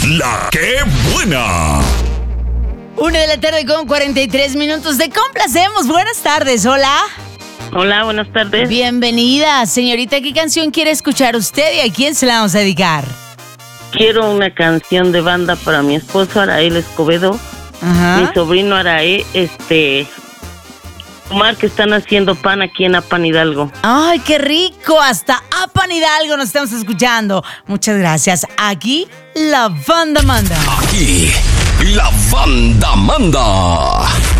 La que buena. 1:43 Te complacemos. Buenas tardes, hola. Hola, buenas tardes. Bienvenida. Señorita, ¿qué canción quiere escuchar usted y a quién se la vamos a dedicar? Quiero una canción de banda para mi esposo Arael Escobedo, mi sobrino Arael, Omar, que están haciendo pan aquí en Apan Hidalgo. ¡Ay, qué rico! Hasta Apan Hidalgo nos estamos escuchando. Muchas gracias. Aquí, la banda manda. Aquí, la banda manda.